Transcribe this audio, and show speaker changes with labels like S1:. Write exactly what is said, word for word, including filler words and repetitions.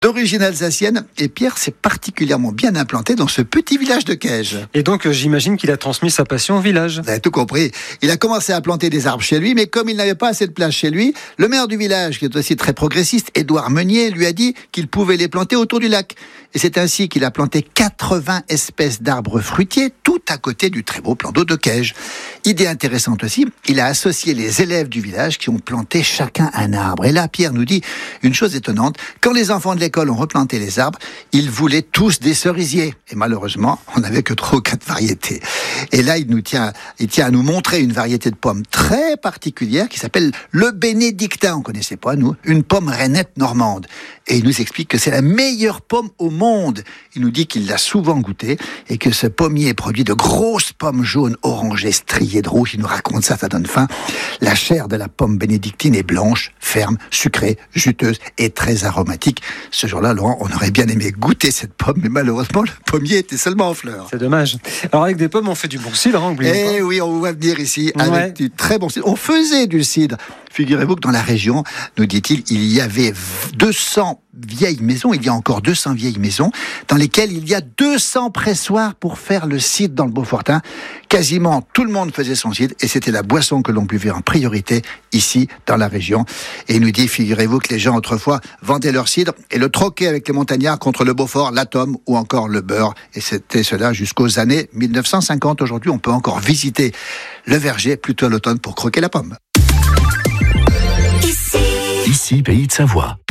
S1: D'origine alsacienne, et Pierre s'est particulièrement bien implanté dans ce petit village de Caige.
S2: Et donc, euh, j'imagine qu'il a transmis sa passion au village.
S1: Vous avez tout compris. Il a commencé à planter des arbres chez lui, mais comme il n'avait pas assez de place chez lui, le maire du village, qui est aussi très progressiste, Édouard Meunier, lui a dit qu'il pouvait les planter autour du lac. Et c'est ainsi qu'il a planté quatre-vingts espèces d'arbres fruitiers, tout à côté du très beau plan d'eau de Caige. Idée intéressante aussi, il a associé les élèves du village qui ont planté chacun un arbre. Et là, Pierre nous dit une chose étonnante. Quand les enfants de l'école ont replanté les arbres, ils voulaient tous des cerisiers. Et malheureusement, on n'avait que trois ou quatre variétés. Et là, il nous tient, il tient à nous montrer une variété de pommes très particulière qui s'appelle le bénédictin. On connaissait pas, nous, une pomme rainette normande. Et il nous explique que c'est la meilleure pomme au monde. Il nous dit qu'il l'a souvent goûté et que ce pommier produit de grosses pommes jaunes orangées striées de rouge. Il nous raconte ça, ça donne faim. La chair de la pomme bénédictine est blanche, ferme, sucrée, juteuse et très aromatique. Ce jour-là, Laurent, on aurait bien aimé goûter cette pomme, mais malheureusement, le pommier était seulement en fleurs.
S2: C'est dommage. Alors avec des pommes, on fait du bon cidre, hein,
S1: Eh pas. Oui, on va venir ici avec ouais. du très bon cidre. On faisait du cidre. Figurez-vous que dans la région, nous dit-il, il y avait deux cents vieilles maisons, il y a encore deux cents vieilles maisons, dans lesquelles il y a deux cents pressoirs pour faire le cidre dans le Beaufortain. Quasiment tout le monde faisait son cidre et c'était la boisson que l'on buvait en priorité ici dans la région. Et il nous dit, figurez-vous que les gens autrefois vendaient leur cidre et le troquaient avec les montagnards contre le Beaufort, l'Atome ou encore le beurre. Et c'était cela jusqu'aux années mille neuf cent cinquante. Aujourd'hui, on peut encore visiter le verger plutôt à l'automne pour croquer la pomme.
S3: Ici, Pays de Savoie.